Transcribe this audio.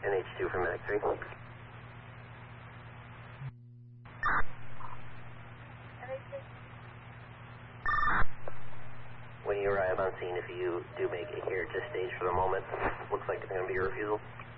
NH2 for Medic 3. When you arrive on scene, if you do make it here, just stage for the moment. Looks like it's going to be a refusal.